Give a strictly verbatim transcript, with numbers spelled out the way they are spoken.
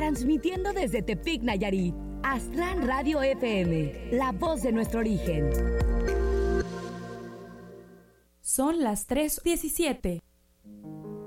Transmitiendo desde Tepic, Nayarit. Aztlán Radio F M, la voz de nuestro origen. Son las tres diecisiete.